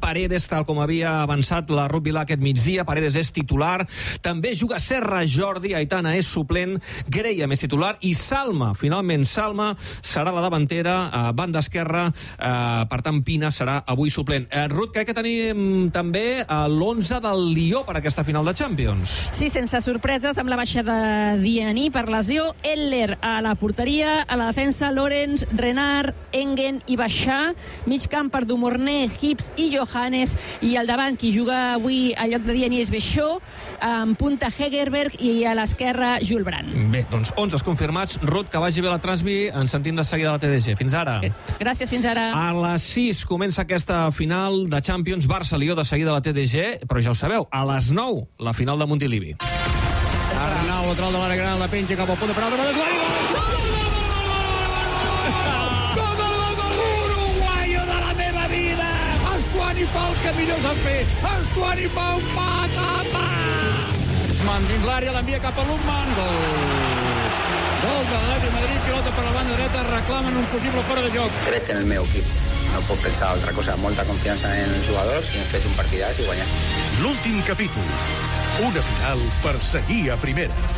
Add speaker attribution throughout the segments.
Speaker 1: Paredes, tal com havia avançat la Ruth Vilà aquest migdia. Paredes és titular. També juga Serra Jordi, Aitana és suplent, Graham és titular i Salma, finalment Salma, serà la davantera, banda esquerra, per tant Pina serà avui suplent. Ruth, crec que tenim també l'11 del Lió per aquesta final de Champions.
Speaker 2: Sí, sense sorpreses, amb la baixa de Dianí per lesió, Eller a la porteria, a la defensa Lorenz, Renard, Engen i Baixà, mig camp per Dumorné, Hibbs i Johannes, i al davant qui juga avui al lloc de Dianí és Beixó, en punta Hegerberg i a l'esquerra Jules Brandt.
Speaker 1: Bé, doncs 11 confirmats. Ruth, que vagi bé la transmi, ens sentim de seguida a la TDG. Fins ara.
Speaker 2: Gràcies, fins ara.
Speaker 1: A les 6 comença aquesta final de Champions, Barça-Lió, de seguida a la TDG, però ja ho sabeu, a les 9 la final de Montilivi.
Speaker 3: Arnau, lateral de l'àrea gran, la penja cap al punt de penal, de uruguaio de la meva vida! Estuani fa el que millor sap fer! Estuani fa un patapà! Dins l'àrea, l'envia cap a Lundman, gol de l'Atlètic Madrid, pilota per la banda dreta, reclamen un possible fora de joc.
Speaker 4: Crec en el meu equip, no puc pensar altra cosa, molta confiança en els jugadors i hem fet un partidàs i guanyar.
Speaker 5: L'últim capítol, una final per seguir a primera.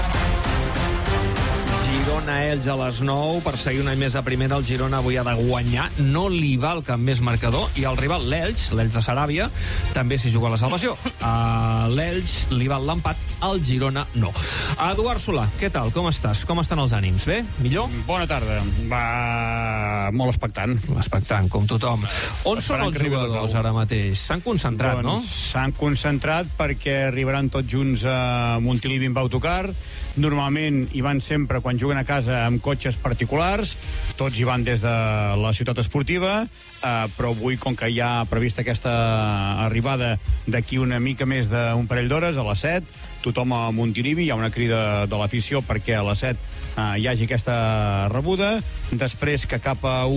Speaker 1: Girona-Elx a les 9, per seguir un any més a primera. El Girona avui ha de guanyar, no li val cap més marcador, i el rival, l'Elx de Saràbia, també s'hi juga a la salvació. A l'Elx li val l'empat, al Girona no. Eduard Solà, què tal? Com estàs? Com estan els ànims? Bé? Millor?
Speaker 3: Bona tarda. Va molt expectant.
Speaker 1: Expectant, com tothom. On són els jugadors ara mateix? S'han concentrat, no?
Speaker 3: S'han concentrat perquè arribaran tots junts a Montilivi amb autocar. Normalment hi van sempre quan juguen a casa amb cotxes particulars, tots hi van des de la ciutat esportiva, però avui, com que hi ha prevista aquesta arribada d'aquí una mica més d'un parell d'hores, a les 7, tothom a Montilivi, hi ha una crida de l'afició perquè a les 7 hi hagi aquesta rebuda, després que cap a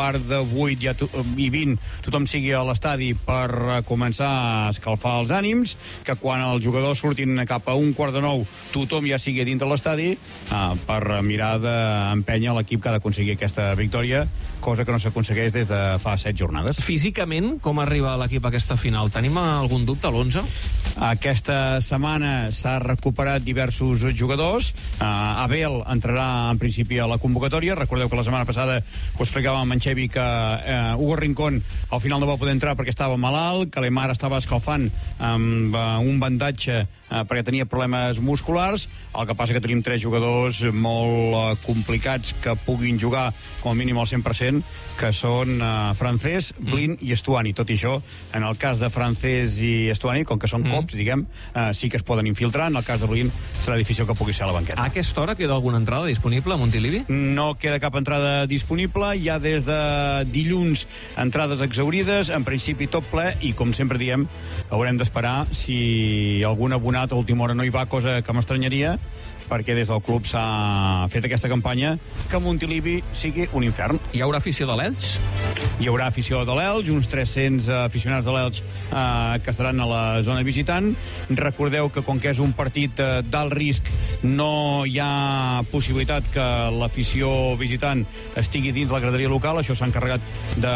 Speaker 3: 7:15 tothom sigui a l'estadi per començar a escalfar els ànims, que quan els jugadors surtin cap a 8:45 tothom ja sigui dins de l'estadi per mirar d'empènyer l'equip que ha d'aconseguir aquesta victòria, cosa que no s'aconsegueix des de fa 7 jornades.
Speaker 1: Físicament, com arriba l'equip a aquesta final? Tenim algun dubte a l'11?
Speaker 3: Aquesta setmana s'ha recuperat diversos jugadors. Abel entrarà en principi a la convocatòria. Recordeu que la setmana passada ho explicava amb en Xevi que Hugo Rincón al final no va poder entrar perquè estava malalt, que l'Emar estava escalfant amb un bandatge perquè tenia problemes musculars. El que passa que tenim 3 jugadors molt complicats que puguin jugar com a mínim al 100%, que són Francés, Blin i Estuani. Tot i això, en el cas de Francés i Estuani, com que són cops, diguem, sí que es poden infiltrar. En el cas de Blin serà difícil que pugui ser a la banqueta.
Speaker 1: A aquesta hora queda alguna entrada disponible a Montilivi?
Speaker 3: No queda cap entrada disponible. Hi ha des de dilluns entrades exaurides, en principi tot ple, i com sempre diem, haurem d'esperar si algun abonat a última hora no hi va, cosa que m'estranyaria, perquè des del club s'ha fet aquesta campanya que Montilivi sigui un infern.
Speaker 1: Hi haurà afició de l'Elx?
Speaker 3: Hi haurà afició de l'Elx, uns 300 aficionats de l'Elx que estaran a la zona visitant. Recordeu que com que és un partit d'alt risc no hi ha possibilitat que l'afició visitant estigui dins la graderia local. Això s'ha encarregat de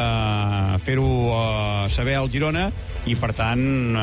Speaker 3: fer-ho saber al Girona i per tant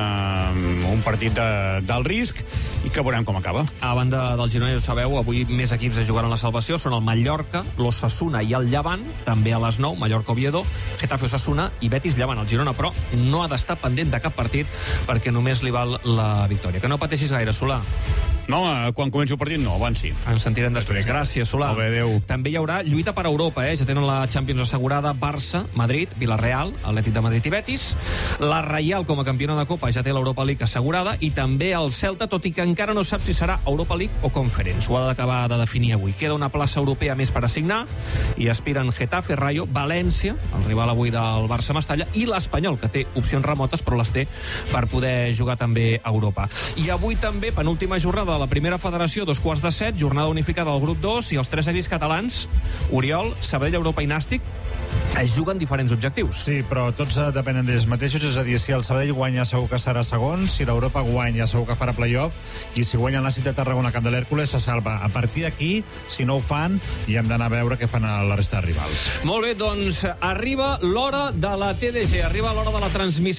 Speaker 3: un partit d'alt risc i que veurem com acaba.
Speaker 1: A banda del Girona, ja ho sabeu, avui més equips jugaran la salvació, són el Mallorca, l'Osasuna i el Llevant, també a les 9, Mallorca-Oviedo, Getafe-Osasuna i Betis-Llevant. El Girona, però, no ha d'estar pendent de cap partit perquè només li val la victòria. Que no pateixis gaire, Solà.
Speaker 3: No, quan comenci el partit no, abans sí.
Speaker 1: Ens sentirem després. Gràcies, Solà.
Speaker 3: Molt bé, adéu.
Speaker 1: També hi haurà lluita per Europa, ja tenen la Champions assegurada Barça, Madrid, Villarreal, Atlètic de Madrid i Betis. La Reial, com a campiona de Copa, ja té l'Europa League assegurada, i també el Celta, tot i que encara no sap si serà Europa League o Conference. Ho ha d'acabar de definir avui. Queda una plaça europea més per assignar i aspiren Getafe, Rayo, València, el rival avui del Barça Mestalla, i l'Espanyol, que té opcions remotes però les té per poder jugar també a Europa. I avui també, penúltima jornada de la primera federació, 7:15, jornada unificada del grup 2, i els 3 equips catalans, Oriol, Sabadell, Europa i Nàstic, es juguen diferents objectius.
Speaker 6: Sí, però tots depenen d'ells mateixos, és a dir, si el Sabadell guanya segur que serà segon, si l'Europa guanya segur que farà playoff, i si guanya el Nàstic de Tarragona Camp de l'Hèrcules se salva. A partir d'aquí, si no ho fan, hi hem d'anar a veure què fan a la resta de rivals.
Speaker 1: Molt bé, doncs arriba l'hora de la TDG, arriba l'hora de la transmissió